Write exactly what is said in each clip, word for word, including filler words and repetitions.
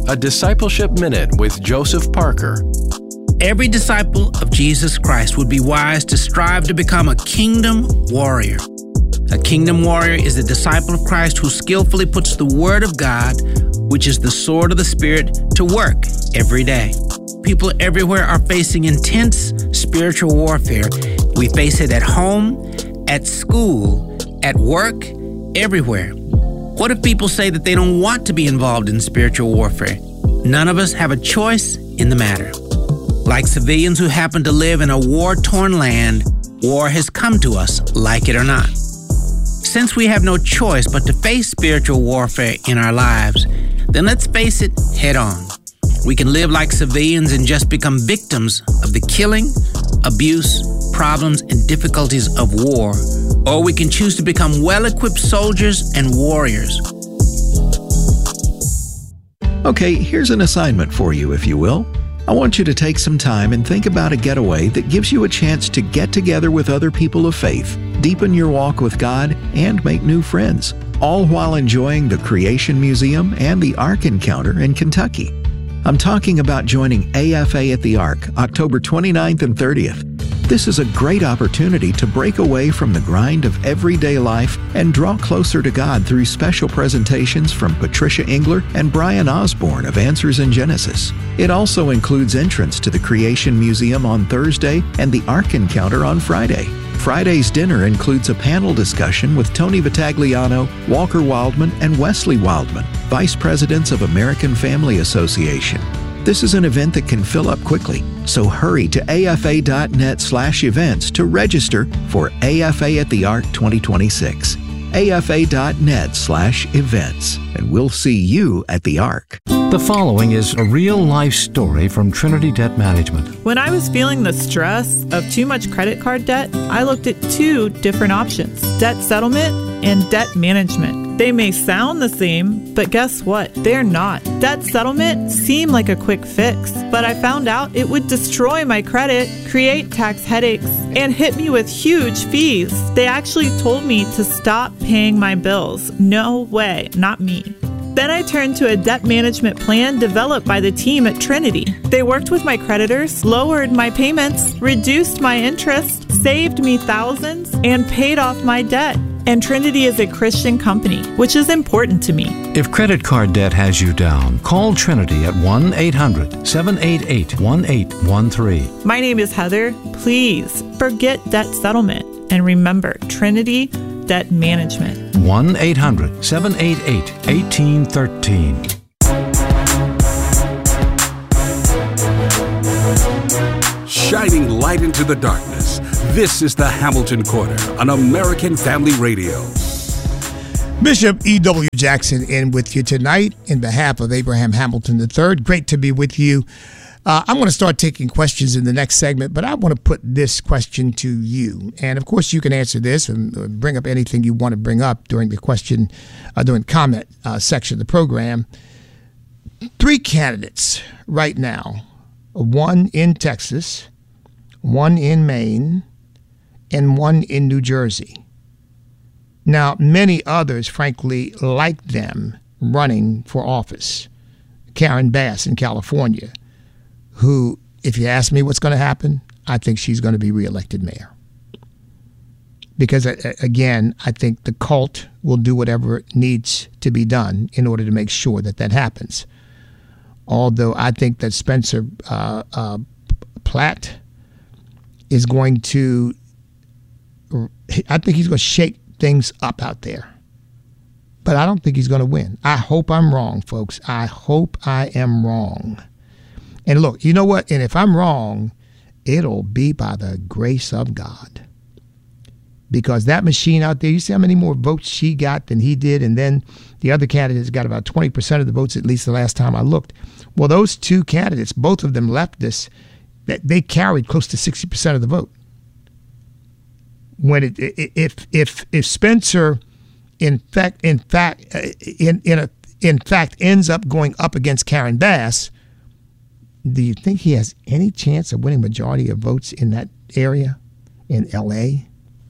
a Discipleship Minute with Joseph Parker. Every disciple of Jesus Christ would be wise to strive to become a kingdom warrior. A kingdom warrior is a disciple of Christ who skillfully puts the Word of God, which is the sword of the Spirit, to work every day. People everywhere are facing intense spiritual warfare. We face it at home, at school, at work, everywhere. What if people say that they don't want to be involved in spiritual warfare? None of us have a choice in the matter. Like civilians who happen to live in a war-torn land, war has come to us, like it or not. Since we have no choice but to face spiritual warfare in our lives, then let's face it head on. We can live like civilians and just become victims of the killing, abuse, problems, and difficulties of war, or we can choose to become well-equipped soldiers and warriors. Okay, here's an assignment for you, if you will. I want you to take some time and think about a getaway that gives you a chance to get together with other people of faith, deepen your walk with God, and make new friends, all while enjoying the Creation Museum and the Ark Encounter in Kentucky. I'm talking about joining A F A at the Ark, October twenty-ninth and thirtieth. This is a great opportunity to break away from the grind of everyday life and draw closer to God through special presentations from Patricia Engler and Brian Osborne of Answers in Genesis. It also includes entrance to the Creation Museum on Thursday and the Ark Encounter on Friday. Friday's dinner includes a panel discussion with Tony Vitagliano, Walker Wildman, and Wesley Wildman, Vice Presidents of American Family Association. This is an event that can fill up quickly, so hurry to afa.net slash events to register for A F A at the Ark twenty twenty-six. afa.net slash events, and we'll see you at the Ark. The following is a real-life story from Trinity Debt Management. When I was feeling the stress of too much credit card debt, I looked at two different options: debt settlement and debt management. They may sound the same, but guess what? They're not. Debt settlement seemed like a quick fix, but I found out it would destroy my credit, create tax headaches, and hit me with huge fees. They actually told me to stop paying my bills. No way, not me. Then I turned to a debt management plan developed by the team at Trinity. They worked with my creditors, lowered my payments, reduced my interest, saved me thousands, and paid off my debt. And Trinity is a Christian company, which is important to me. If credit card debt has you down, call Trinity at one eight hundred seven eight eight one eight one three. My name is Heather. Please forget debt settlement and remember Trinity Debt Management. one eight hundred seven eight eight one eight one three. Shining light into the darkness, this is the Hamilton Corner on American Family Radio. Bishop E W. Jackson in with you tonight in behalf of Abraham Hamilton the third. Great to be with you. Uh, I'm going to start taking questions in the next segment, but I want to put this question to you. And, of course, you can answer this and bring up anything you want to bring up during the question, uh, during comment uh, section of the program. Three candidates right now, one in Texas, one in Maine, and one in New Jersey. Now, many others, frankly, like them running for office. Karen Bass in California, who, if you ask me what's going to happen, I think she's going to be reelected mayor. Because, again, I think the cult will do whatever needs to be done in order to make sure that that happens. Although I think that Spencer uh, uh, Platt is going to, I think he's going to shake things up out there. But I don't think he's going to win. I hope I'm wrong, folks. I hope I am wrong. And look, you know what? And if I'm wrong, it'll be by the grace of God. Because that machine out there, you see how many more votes she got than he did, and then the other candidates got about twenty percent of the votes, at least the last time I looked. Well, those two candidates, both of them leftists, that they carried close to sixty percent of the vote. When it, if if if Spencer, in fact, in fact, in in a in fact ends up going up against Karen Bass, do you think he has any chance of winning majority of votes in that area, in L A?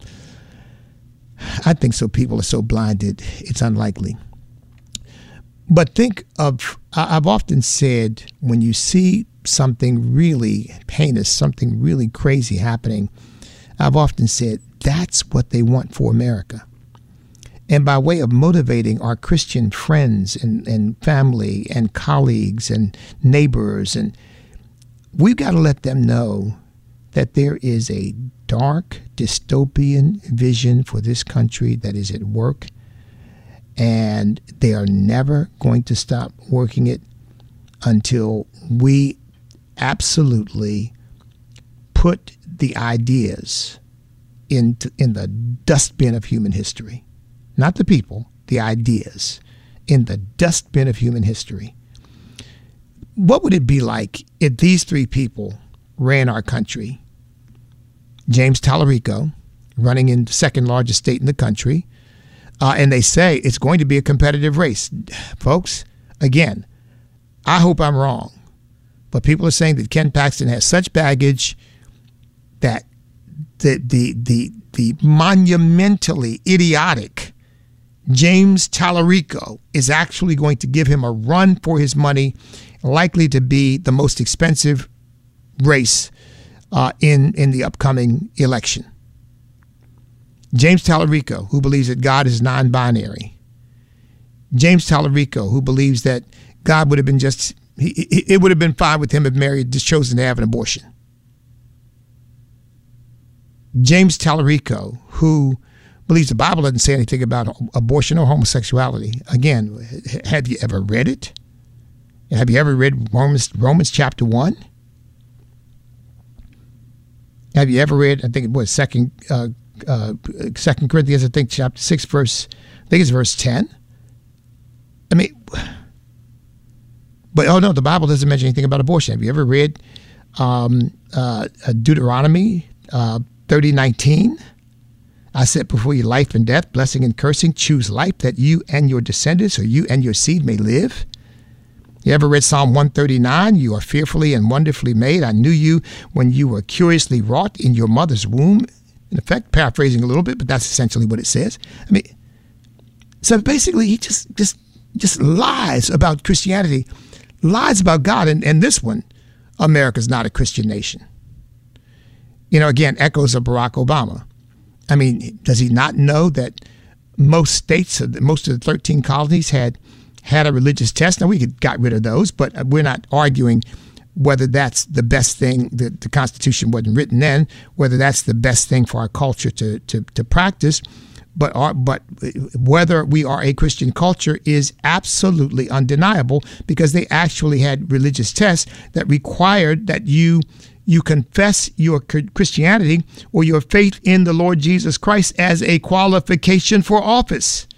I think so. People are so blinded, it's unlikely. But think of I've often said, when you see something really heinous, something really crazy happening, I've often said, that's what they want for America. And by way of motivating our Christian friends and, and family and colleagues and neighbors, and we've got to let them know that there is a dark, dystopian vision for this country that is at work, and they are never going to stop working it until we absolutely put the ideas into in the dustbin of human history. Not the people, the ideas in the dustbin of human history. What would it be like if these three people ran our country? James Tallarico, running in the second largest state in the country, uh, and they say it's going to be a competitive race. Folks, again, I hope I'm wrong, but people are saying that Ken Paxton has such baggage that the the the, the monumentally idiotic James Tallarico is actually going to give him a run for his money, likely to be the most expensive race uh, in, in the upcoming election. James Tallarico, who believes that God is non-binary. James Tallarico, who believes that God would have been just, he, it would have been fine with him if Mary had just chosen to have an abortion. James Tallarico, who believes the Bible doesn't say anything about abortion or homosexuality. Again, have you ever read it? Have you ever read Romans, Romans chapter one? Have you ever read, I think it was second, uh, uh, Second Corinthians, I think chapter six, verse, I think it's verse ten. I mean, but oh no, the Bible doesn't mention anything about abortion. Have you ever read um, uh, Deuteronomy uh, thirty nineteen? I set before you life and death, blessing and cursing. Choose life that you and your descendants, or you and your seed, may live. You ever read Psalm one thirty-nine? You are fearfully and wonderfully made. I knew you when you were curiously wrought in your mother's womb. In effect, paraphrasing a little bit, but that's essentially what it says. I mean, so basically he just just just lies about Christianity, lies about God. And, and this one, America's not a Christian nation. You know, again, echoes of Barack Obama. I mean, does he not know that most states, most of the thirteen colonies had had a religious test? Now, we could got rid of those, but we're not arguing whether that's the best thing. The, the Constitution wasn't written then, whether that's the best thing for our culture to to, to practice. But our, but whether we are a Christian culture is absolutely undeniable, because they actually had religious tests that required that you you confess your Christianity or your faith in the Lord Jesus Christ as a qualification for office.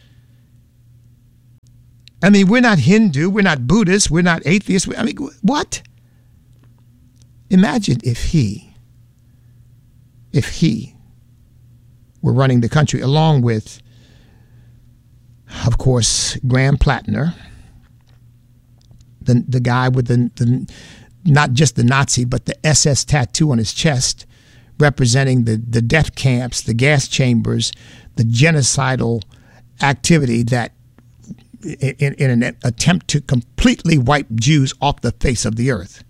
I mean, we're not Hindu, we're not Buddhist, we're not atheists. I mean, what? Imagine if he, if he were running the country along with, of course, Graham Plattner, the the guy with the, the not just the Nazi, but the S S tattoo on his chest, representing the, the death camps, the gas chambers, the genocidal activity that in, in an attempt to completely wipe Jews off the face of the earth.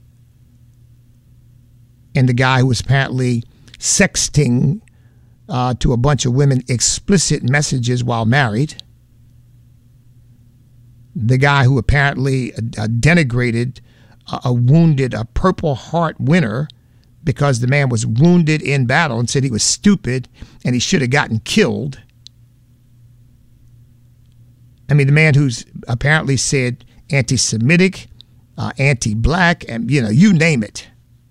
And the guy who was apparently sexting uh, to a bunch of women explicit messages while married. The guy who apparently uh, denigrated a wounded, a Purple Heart winner because the man was wounded in battle and said he was stupid and he should have gotten killed. I mean, the man who's apparently said anti-Semitic, uh, anti-black, and, you know, you name it.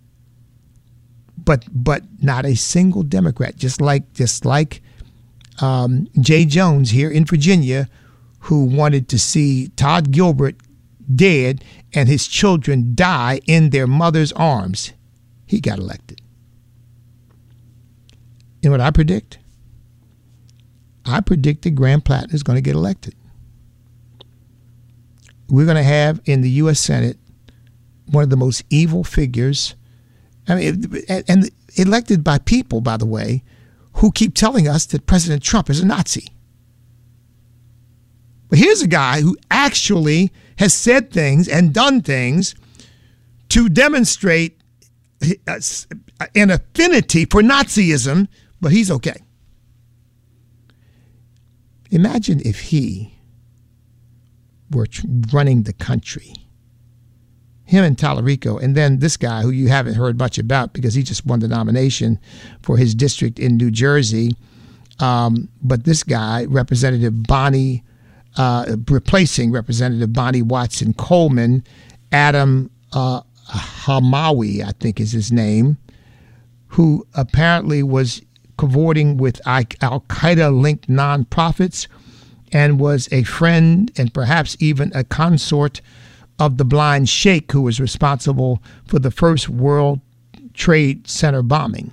But but not a single Democrat, just like just like um, Jay Jones here in Virginia, who wanted to see Todd Gilbert dead and his children die in their mother's arms. He got elected. You know what I predict? I predict that Graham Plattner is going to get elected. We're going to have in the U S Senate one of the most evil figures. I mean, and elected by people, by the way, who keep telling us that President Trump is a Nazi. But here's a guy who actually has said things and done things to demonstrate an affinity for Nazism, but he's okay. Imagine if he were running the country. Him and Tallarico, and then this guy who you haven't heard much about because he just won the nomination for his district in New Jersey. Um, but this guy, Representative Bonnie, uh, replacing Representative Bonnie Watson Coleman, Adam uh, Hamawi, I think is his name, who apparently was cavorting with Al-Qaeda-linked nonprofits and was a friend and perhaps even a consort of the blind sheikh who was responsible for the first World Trade Center bombing.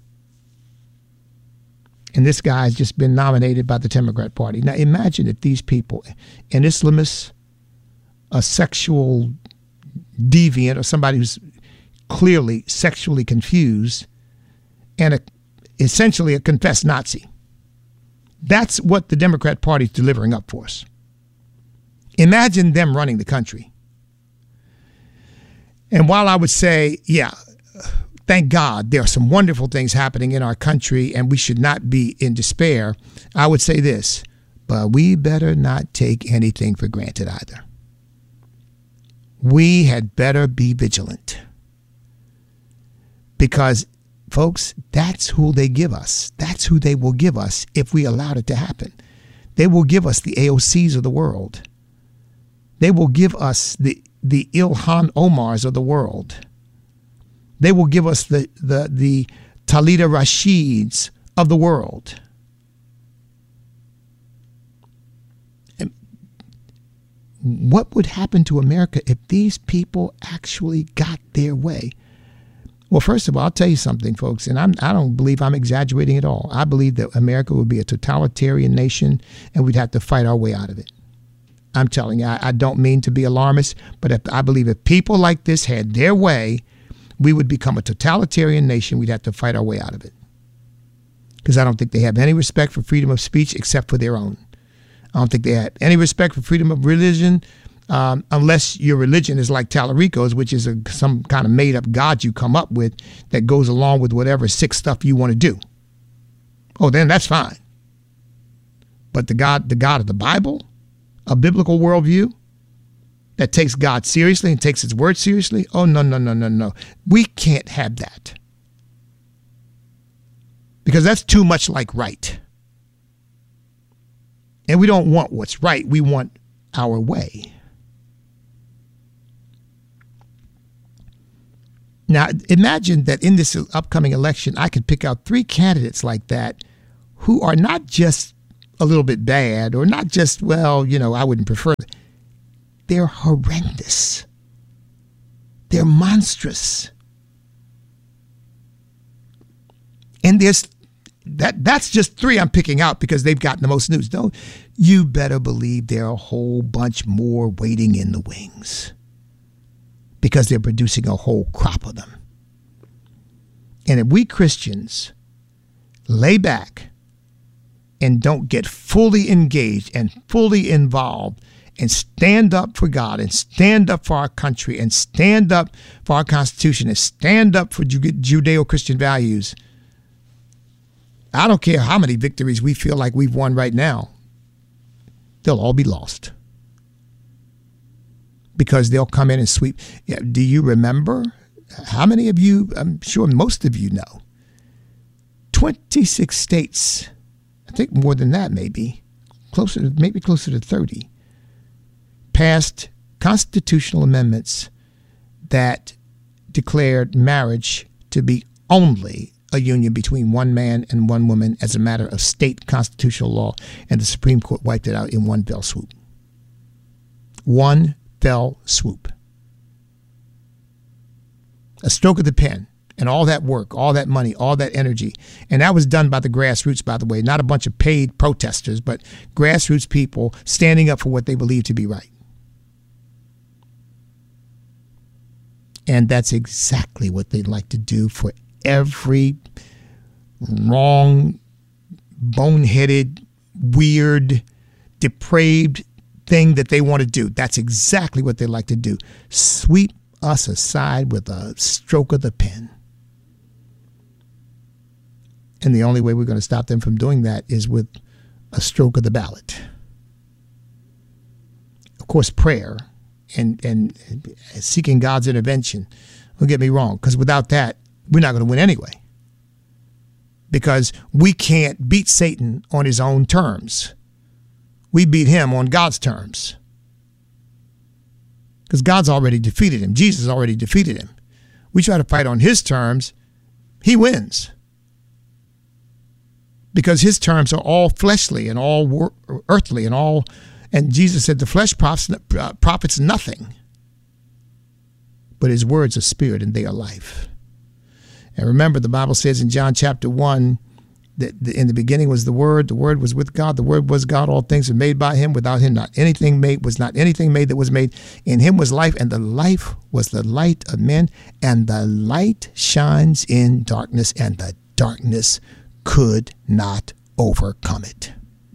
And this guy has just been nominated by the Democrat Party. Now imagine if these people, an Islamist, a sexual deviant, or somebody who's clearly sexually confused, and a, essentially a confessed Nazi. That's what the Democrat Party is delivering up for us. Imagine them running the country. And while I would say, yeah, thank God there are some wonderful things happening in our country and we should not be in despair, I would say this, but we better not take anything for granted either. We had better be vigilant. Because, folks, that's who they give us. That's who they will give us if we allowed it to happen. They will give us the A O Cs of the world. They will give us the, the Ilhan Omars of the world. They will give us the, the, the Talida Rashids of the world. And what would happen to America if these people actually got their way? Well, first of all, I'll tell you something, folks, and I'm, I don't believe I'm exaggerating at all. I believe that America would be a totalitarian nation and we'd have to fight our way out of it. I'm telling you, I, I don't mean to be alarmist, but if, I believe if people like this had their way, we would become a totalitarian nation. We'd have to fight our way out of it. Because I don't think they have any respect for freedom of speech except for their own. I don't think they have any respect for freedom of religion, um, unless your religion is like Tallarico's, which is a, some kind of made-up god you come up with that goes along with whatever sick stuff you want to do. Oh, then that's fine. But the God, the God of the Bible, a biblical worldview that takes God seriously and takes his word seriously, oh, no, no, no, no, no. We can't have that. Because that's too much like right. And we don't want what's right. We want our way. Now, imagine that in this upcoming election, I could pick out three candidates like that who are not just a little bit bad or not just, well, you know, I wouldn't prefer them. They're horrendous. They're monstrous. And there's that that's just three I'm picking out because they've gotten the most news. No, you better believe there are a whole bunch more waiting in the wings because they're producing a whole crop of them. And if we Christians lay back and don't get fully engaged and fully involved and stand up for God and stand up for our country and stand up for our Constitution and stand up for Judeo-Christian values, I don't care how many victories we feel like we've won right now. They'll all be lost. Because they'll come in and sweep. Yeah, do you remember? How many of you, I'm sure most of you know, twenty-six states, I think more than that maybe, closer to, maybe closer to thirty, passed constitutional amendments that declared marriage to be only a union between one man and one woman as a matter of state constitutional law, and the Supreme Court wiped it out in one fell swoop. One fell swoop. A stroke of the pen, and all that work, all that money, all that energy. And that was done by the grassroots, by the way, not a bunch of paid protesters, but grassroots people standing up for what they believe to be right. And that's exactly what they'd like to do for every wrong, boneheaded, weird, depraved thing that they want to do. That's exactly what they like to do. Sweep us aside with a stroke of the pen. And the only way we're going to stop them from doing that is with a stroke of the ballot. Of course, prayer and, and seeking God's intervention. Don't get me wrong, because without that, we're not going to win anyway. Because we can't beat Satan on his own terms. We beat him on God's terms. Because God's already defeated him. Jesus already defeated him. We try to fight on his terms, he wins. Because his terms are all fleshly and all wor- earthly and all, and Jesus said the flesh profits, uh, profits nothing. But his words are spirit and they are life. And remember, the Bible says in John chapter one, that in the beginning was the Word, the Word was with God, the Word was God, all things were made by him, without him not anything made, was not anything made that was made. In him was life, and the life was the light of men, and the light shines in darkness, and the darkness could not overcome it.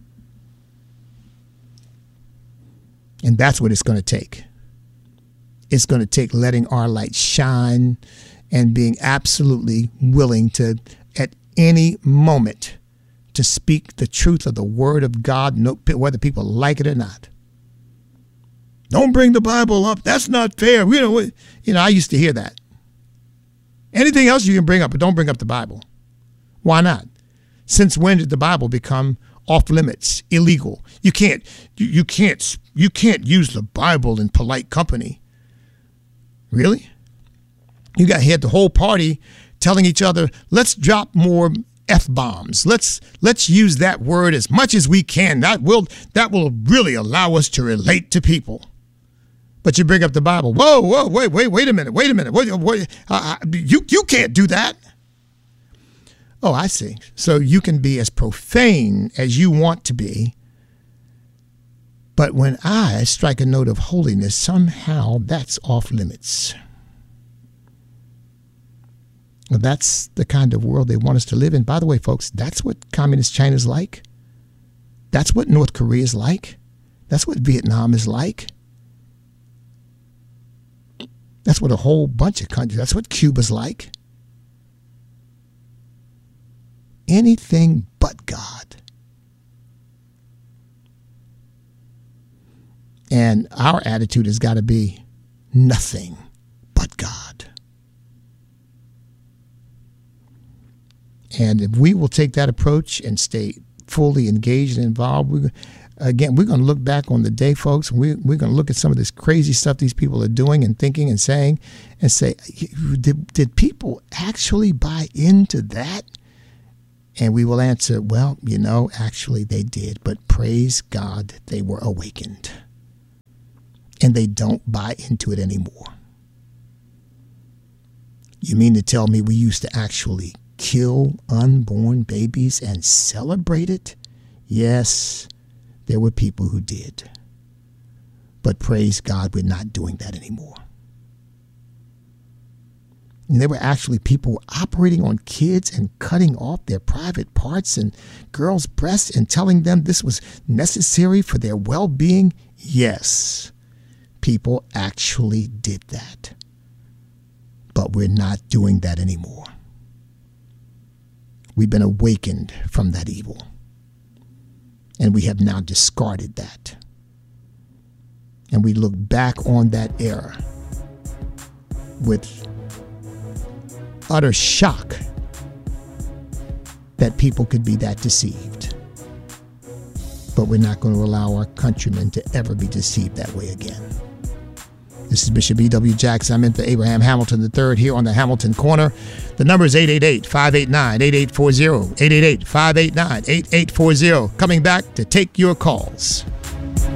And that's what it's going to take. It's going to take letting our light shine and being absolutely willing to, at any moment, to speak the truth of the Word of God, whether people like it or not. Don't bring the Bible up. That's not fair. You know, you know, I used to hear that. Anything else you can bring up, but don't bring up the Bible. Why not? Since when did the Bible become off limits, illegal? You can't, you, you can't, you can't use the Bible in polite company. Really? You got had the whole party telling each other, let's drop more F-bombs. Let's let's use that word as much as we can. That will that will really allow us to relate to people. But you bring up the Bible. Whoa, whoa, wait, wait, wait a minute, wait a minute. Wait, wait, uh, you you can't do that. Oh, I see. So you can be as profane as you want to be. But when I strike a note of holiness, somehow that's off limits. Well, that's the kind of world they want us to live in. By the way, folks, that's what communist China's like. That's what North Korea is like. That's what Vietnam is like. That's what a whole bunch of countries, that's what Cuba's like. Anything but God. And our attitude has got to be nothing but God. And if we will take that approach and stay fully engaged and involved, we, again, we're going to look back on the day, folks. We, we're going to look at some of this crazy stuff these people are doing and thinking and saying and say, did, did people actually buy into that? And we will answer, well, you know, actually they did. But praise God, they were awakened. And they don't buy into it anymore. You mean to tell me we used to actually kill unborn babies and celebrate it? Yes, there were people who did. But praise God, we're not doing that anymore. And there were actually people operating on kids and cutting off their private parts and girls' breasts and telling them this was necessary for their well-being. Yes, people actually did that. But we're not doing that anymore. We've been awakened from that evil. And we have now discarded that. And we look back on that era with utter shock that people could be that deceived. But we're not going to allow our countrymen to ever be deceived that way again. This is Bishop E W Jackson. I'm in for Abraham Hamilton the third here on the Hamilton Corner. The number is eight eight eight, five eight nine, eight eight four zero, eight eight eight, five eight nine, eight eight four zero. Coming back to take your calls.